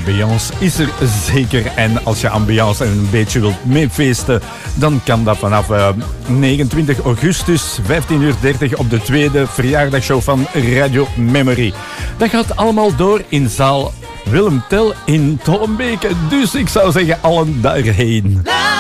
ambiance is er zeker. En als je ambiance een beetje wilt meefeesten, dan kan dat vanaf 29 augustus, 15:30 op de tweede verjaardagshow van Radio Memory. Dat gaat allemaal door in zaal Willem Tell in Tollenbeke. Dus ik zou zeggen, allen daarheen.